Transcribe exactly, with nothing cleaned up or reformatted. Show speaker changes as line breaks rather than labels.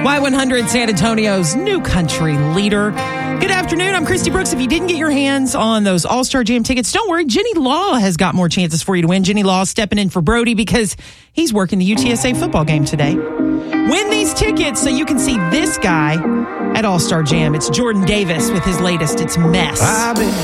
Y one hundred, San Antonio's new country leader. Good afternoon. I'm Christy Brooks. If you didn't get your hands on those All-Star Jam tickets, don't worry. Jenny Law has got more chances for you to win. Jenny Law stepping in for Brody because he's working the U T S A football game today. Win these tickets so you can see this guy at All-Star Jam. It's Jordan Davis with his latest, It's Mess.